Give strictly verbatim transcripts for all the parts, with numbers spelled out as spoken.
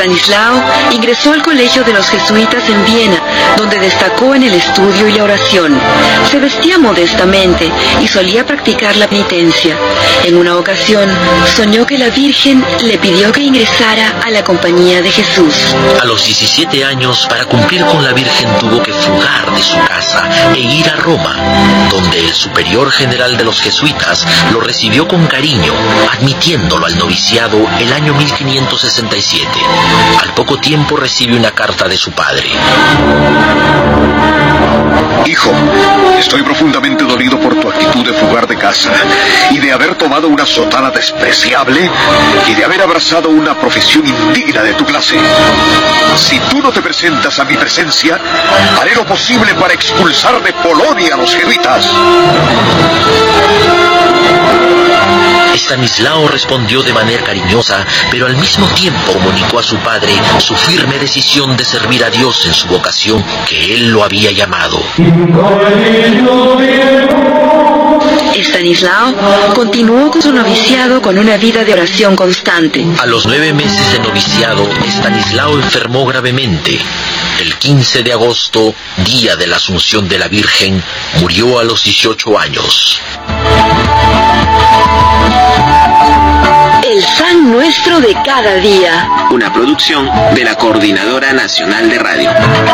Estanislao ingresó al colegio de los jesuitas en Viena, donde destacó en el estudio y la oración. Se vestía modestamente y solía practicar la penitencia. En una ocasión, soñó que la Virgen le pidió que ingresara a la compañía de Jesús. A los diecisiete años, para cumplir con la Virgen, tuvo que fugar de su casa e ir a Roma, donde el superior general de los jesuitas lo recibió con cariño, admitiéndolo al noviciado el año mil quinientos sesenta y siete. Al poco tiempo recibe una carta de su padre. Hijo, estoy profundamente dolido por tu actitud de fugar de casa y de haber tomado una sotana despreciable y de haber abrazado una profesión indigna de tu clase. Si tú no te presentas a mi presencia, haré lo posible para expulsar de Polonia a los jesuitas. Estanislao respondió de manera cariñosa, pero al mismo tiempo comunicó a su padre su firme decisión de servir a Dios en su vocación, que él lo había llamado. Estanislao continuó con su noviciado con una vida de oración constante. A los nueve meses de noviciado, Estanislao enfermó gravemente. El quince de agosto, día de la Asunción de la Virgen, murió a los dieciocho años. El San Nuestro de cada día. Una producción de la Coordinadora Nacional de Radio.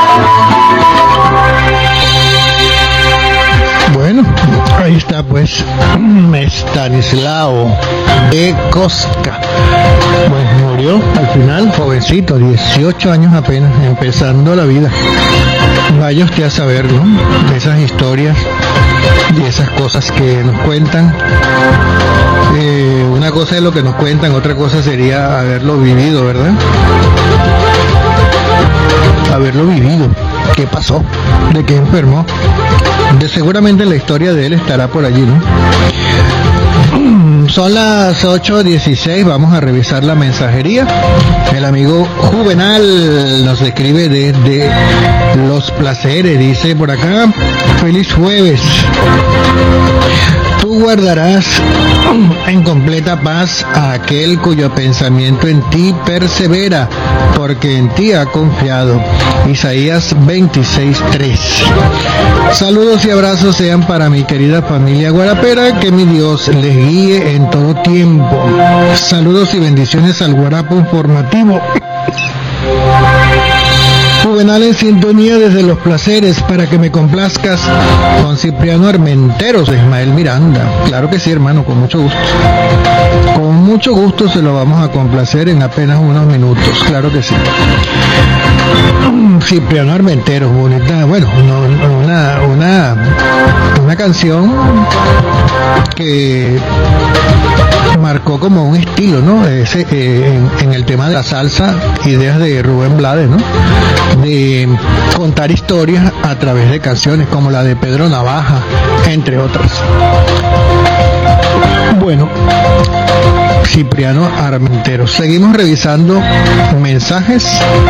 Bueno, ahí está pues Estanislao de Kostka. Pues murió al final, jovencito, dieciocho años apenas, empezando la vida. Vaya usted a saber, ¿no? Esas historias y esas cosas que nos cuentan. Eh, una cosa es lo que nos cuentan, otra cosa sería haberlo vivido, ¿verdad? Haberlo vivido. ¿Qué pasó? ¿De qué enfermó? De seguramente la historia de él estará por allí, ¿no? Son las ocho dieciséis, vamos a revisar la mensajería. El amigo Juvenal nos escribe desde Los Placeres, dice por acá: feliz jueves. Tú guardarás en completa paz a aquel cuyo pensamiento en ti persevera, porque en ti ha confiado. Isaías veintiséis tres. Saludos y abrazos sean para mi querida familia guarapera, que mi Dios les guíe en todo tiempo. Saludos y bendiciones al Guarapo Informativo. Juvenal en sintonía desde Los Placeres, para que me complazcas con Cipriano Armenteros de Ismael Miranda. Claro que sí, hermano, con mucho gusto. Con mucho gusto se lo vamos a complacer en apenas unos minutos, claro que sí. Cipriano Armenteros, bonita, bueno, no, una, una, una canción que marcó como un estilo, ¿no? Ese, eh, en, en el tema de la salsa, ideas de Rubén Blades, ¿no? De contar historias a través de canciones como la de Pedro Navaja, entre otras. Bueno, Cipriano Armenteros. Seguimos revisando mensajes.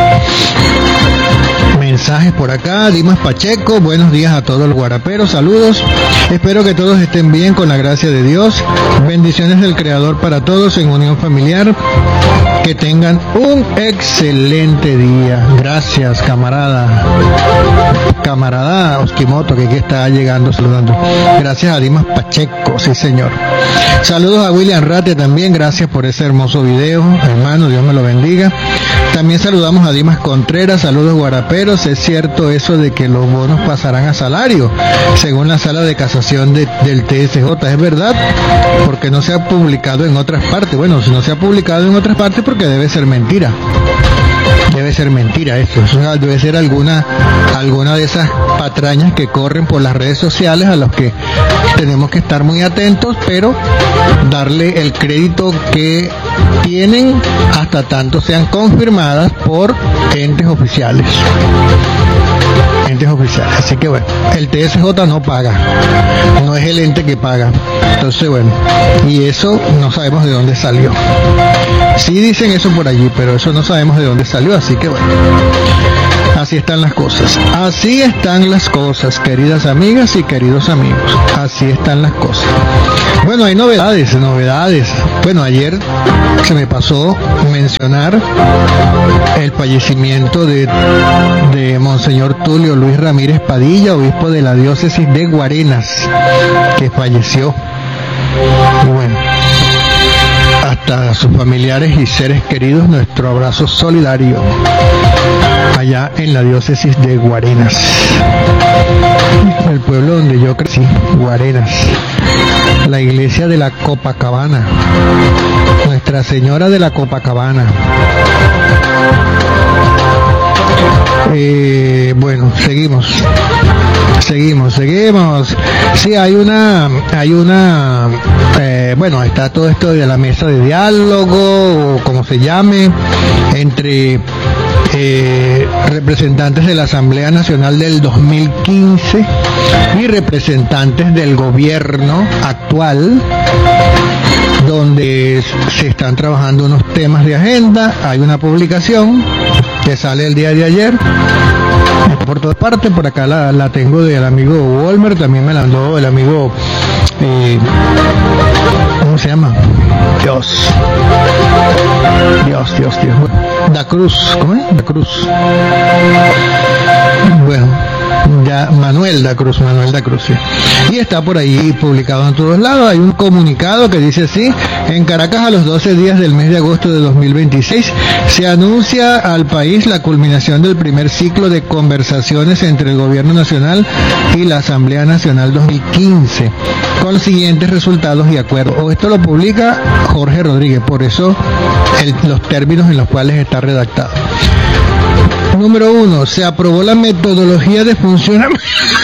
Mensajes por acá. Dimas Pacheco, buenos días a todos los guaraperos, saludos. Espero que todos estén bien con la gracia de Dios. Bendiciones del Creador para todos en unión familiar. Que tengan un excelente día. Gracias, camarada. Camarada Oskimoto, que aquí está llegando saludando. Gracias a Dimas Pacheco, sí señor. Saludos a William Rate también, gracias por ese hermoso video, hermano, Dios me lo bendiga. También saludamos a Dimas Contreras, saludos guaraperos. Es cierto eso de que los bonos pasarán a salario, según la sala de casación de, del T S J, es verdad, porque no se ha publicado en otras partes. Bueno, si no se ha publicado en otras partes, porque debe ser mentira. Debe ser mentira eso, eso debe ser alguna alguna de esas patrañas que corren por las redes sociales, a los que tenemos que estar muy atentos, pero darle el crédito que tienen hasta tanto sean confirmadas por entes oficiales. Entes oficiales. Así que bueno, el T S J no paga, no es el ente que paga. Entonces bueno, y eso no sabemos de dónde salió. Sí dicen eso por allí, pero eso no sabemos de dónde salió, así que bueno. Así están las cosas. Así están las cosas, queridas amigas y queridos amigos. Así están las cosas. Bueno, hay novedades, novedades. Bueno, ayer se me pasó mencionar el fallecimiento de, de Monseñor Tulio Luis Ramírez Padilla, obispo de la diócesis de Guarenas, que falleció. Y bueno, hasta sus familiares y seres queridos, nuestro abrazo solidario allá en la diócesis de Guarenas, el pueblo donde yo crecí, Guarenas, la iglesia de la Copacabana, Nuestra Señora de la Copacabana. Eh, bueno, seguimos. Seguimos, seguimos. Sí, hay una, hay una, eh, bueno, está todo esto de la mesa de diálogo, o como se llame, entre eh, representantes de la Asamblea Nacional del dos mil quince y representantes del gobierno actual, donde se están trabajando unos temas de agenda. Hay una publicación que sale el día de ayer por todas partes. Por acá la, la tengo del amigo Wolmer, también me la mandó el amigo eh, ¿cómo se llama? Dios Dios, Dios, Dios Da Cruz, ¿cómo es? Da Cruz. Bueno, ya Manuel da Cruz, Manuel da Cruz, sí. Y está por ahí publicado en todos lados. Hay un comunicado que dice así: en Caracas, a los doce días del mes de agosto de dos mil veintiséis, se anuncia al país la culminación del primer ciclo de conversaciones entre el Gobierno Nacional y la Asamblea Nacional dos mil quince, con los siguientes resultados y acuerdos. Esto lo publica Jorge Rodríguez, por eso el, los términos en los cuales está redactado. Número uno, se aprobó la metodología de funcionamiento.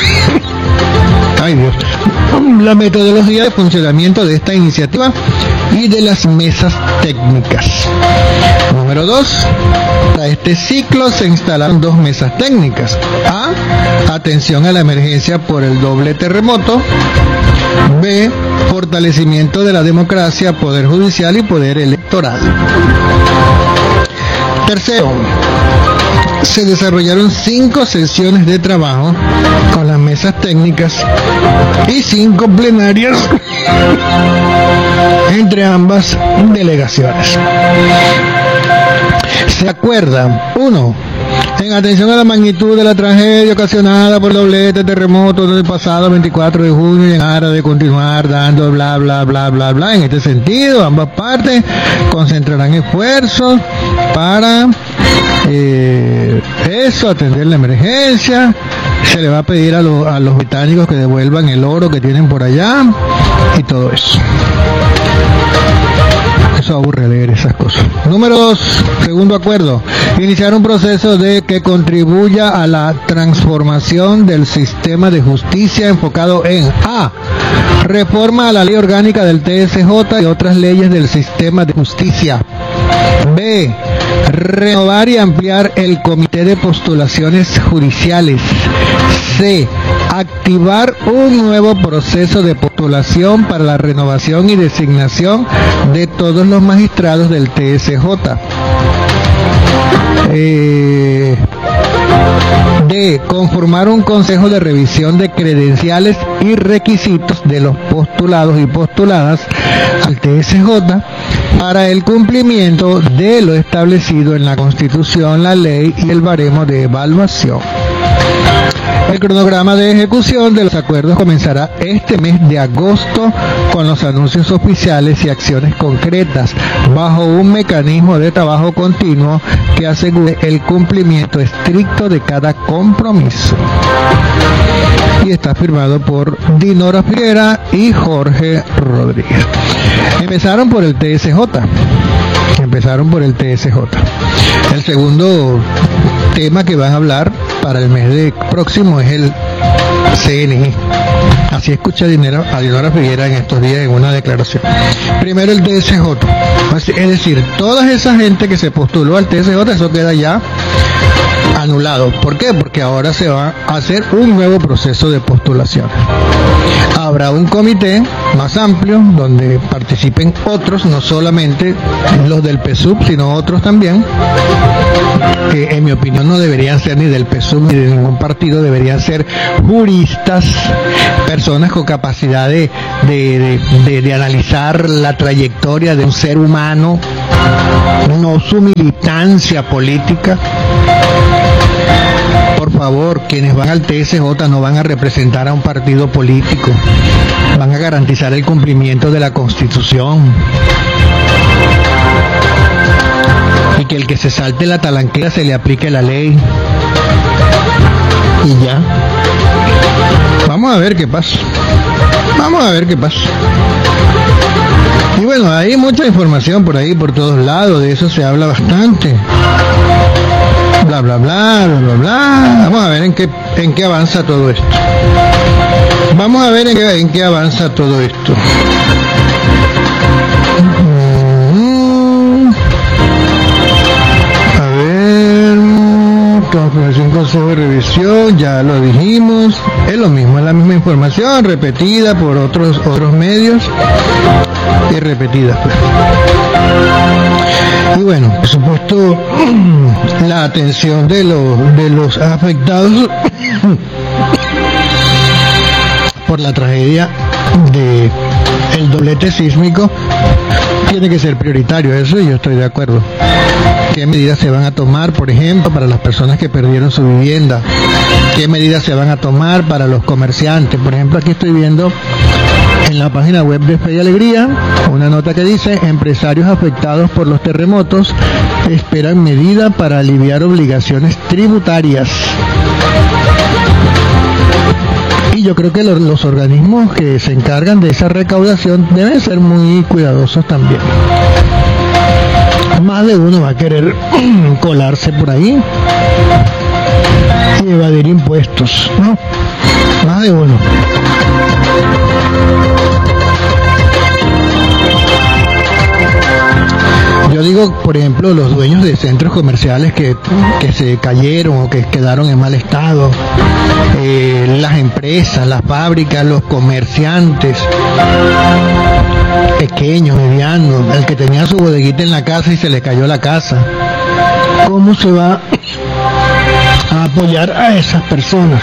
Ay Dios. La metodología de funcionamiento de esta iniciativa y de las mesas técnicas. Número dos, para este ciclo se instalaron dos mesas técnicas. A, atención a la emergencia por el doble terremoto. B, fortalecimiento de la democracia, poder judicial y poder electoral. Tercero, se desarrollaron cinco sesiones de trabajo con las mesas técnicas y cinco plenarias entre ambas delegaciones. Se acuerda, uno, en atención a la magnitud de la tragedia ocasionada por el doblete terremoto del pasado veinticuatro de junio, en aras de continuar dando bla bla bla bla bla. En este sentido, ambas partes concentrarán esfuerzos para eh, eso, atender la emergencia. Se le va a pedir a, lo, a los británicos que devuelvan el oro que tienen por allá y todo eso. Eso aburre leer esas cosas. Número dos, segundo acuerdo, iniciar un proceso de que contribuya a la transformación del sistema de justicia enfocado en A, reforma a la ley orgánica del T S J y otras leyes del sistema de justicia. B, renovar y ampliar el comité de postulaciones judiciales. C, activar un nuevo proceso de postulación para la renovación y designación de todos los magistrados del T S J. Eh, D, conformar un consejo de revisión de credenciales y requisitos de los postulados y postuladas al T S J para el cumplimiento de lo establecido en la Constitución, la ley y el baremo de evaluación. El cronograma de ejecución de los acuerdos comenzará este mes de agosto con los anuncios oficiales y acciones concretas bajo un mecanismo de trabajo continuo que asegure el cumplimiento estricto de cada compromiso. Y está firmado por Dinora Figuera y Jorge Rodríguez. Empezaron por el T S J. Empezaron por el T S J. El segundo tema que van a hablar para el mes de próximo es el C N E. Así escucha Dinero, a Dinora Figuera en estos días en una declaración. Primero el T S J. Es decir, toda esa gente que se postuló al T S J, eso queda ya anulado. ¿Por qué? Porque ahora se va a hacer un nuevo proceso de postulación. Habrá un comité más amplio donde participen otros, no solamente los del P S U V, sino otros también, que en mi opinión no deberían ser ni del P S U V ni de ningún partido, deberían ser juristas, personas con capacidad de, de, de, de, de analizar la trayectoria de un ser humano, no su militancia política. Por favor, quienes van al T S J no van a representar a un partido político, van a garantizar el cumplimiento de la Constitución. Y que el que se salte la talanquera se le aplique la ley. Y ya. Vamos a ver qué pasa. Vamos a ver qué pasa. Y bueno, hay mucha información por ahí, por todos lados, de eso se habla bastante. Bla, bla, bla, bla, bla, bla. Vamos a ver en qué, en qué avanza todo esto. Vamos a ver en qué, en qué avanza todo esto. A ver, confirmación, consejo de revisión, ya lo dijimos. Es lo mismo, es la misma información, repetida por otros, otros medios. Y repetida, pues. Y bueno, por supuesto, la atención de los, de los afectados por la tragedia de el doblete sísmico tiene que ser prioritario, eso yo estoy de acuerdo. ¿Qué medidas se van a tomar, por ejemplo, para las personas que perdieron su vivienda? ¿Qué medidas se van a tomar para los comerciantes? Por ejemplo, aquí estoy viendo en la página web de Fe y Alegría una nota que dice: empresarios afectados por los terremotos esperan medida para aliviar obligaciones tributarias. Y yo creo que los, los organismos que se encargan de esa recaudación deben ser muy cuidadosos también. Más de uno va a querer colarse por ahí y evadir impuestos, ¿no? Más de uno. Yo digo, por ejemplo, los dueños de centros comerciales que, que se cayeron o que quedaron en mal estado, eh, las empresas, las fábricas, los comerciantes pequeños, medianos, el que tenía su bodeguita en la casa y se le cayó la casa. ¿Cómo se va a apoyar a esas personas?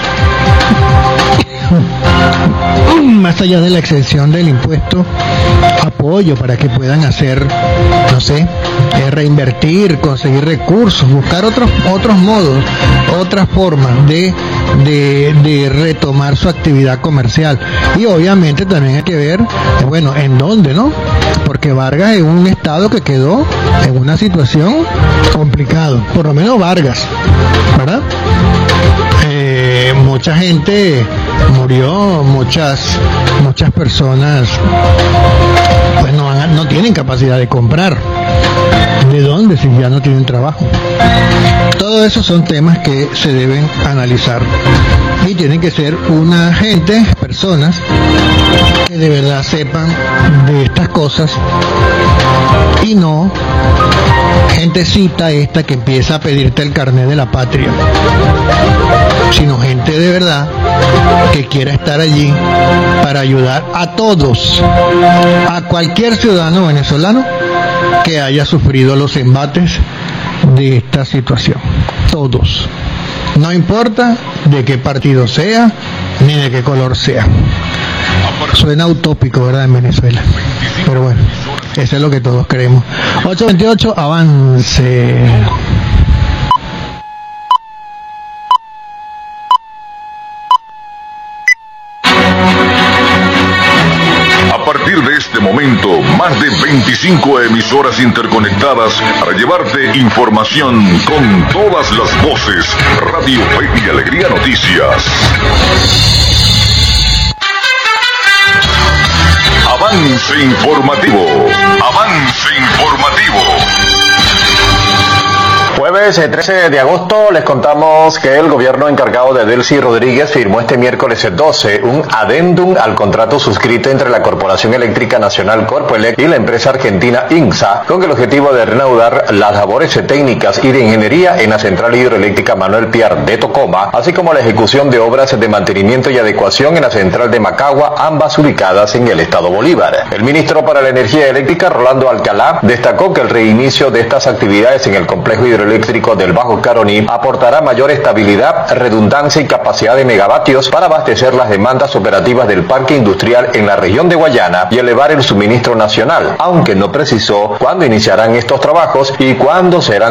Más allá de la exención del impuesto, apoyo para que puedan hacer, no sé, eh, reinvertir, conseguir recursos, buscar otros otros modos, otras formas de, de, de retomar su actividad comercial. Y obviamente también hay que ver, eh, bueno, en dónde, ¿no? Porque Vargas es un estado que quedó en una situación complicada, por lo menos Vargas, ¿verdad? Eh, mucha gente murió, muchas muchas personas pues no, no tienen capacidad de comprar. ¿De dónde si ya no tienen trabajo? Todo eso son temas que se deben analizar y tienen que ser una gente, personas que de verdad sepan de estas cosas y no gentecita esta que empieza a pedirte el carnet de la patria, sino gente de verdad que quiera estar allí para ayudar a todos, a cualquier ciudadano venezolano que haya sufrido los embates de esta situación. Todos. No importa de qué partido sea, ni de qué color sea. Suena utópico, ¿verdad? En Venezuela. Pero bueno, eso es lo que todos queremos. ocho veintiocho, avance. A partir de este momento, más de veinticinco emisoras interconectadas para llevarte información con todas las voces. Radio Fe y Alegría Noticias. Avance informativo. Avance informativo. Jueves trece de agosto les contamos que el gobierno encargado de Delcy Rodríguez firmó este miércoles doce un adendum al contrato suscrito entre la Corporación Eléctrica Nacional Corpoelec y la empresa argentina INSA con el objetivo de reanudar las labores técnicas y de ingeniería en la central hidroeléctrica Manuel Piar de Tocoma, así como la ejecución de obras de mantenimiento y adecuación en la central de Macagua, ambas ubicadas en el estado Bolívar. El ministro para la Energía Eléctrica, Rolando Alcalá, destacó que el reinicio de estas actividades en el complejo hidroeléctrico eléctrico del Bajo Caroní aportará mayor estabilidad, redundancia y capacidad de megavatios para abastecer las demandas operativas del parque industrial en la región de Guayana y elevar el suministro nacional, aunque no precisó cuándo iniciarán estos trabajos y cuándo serán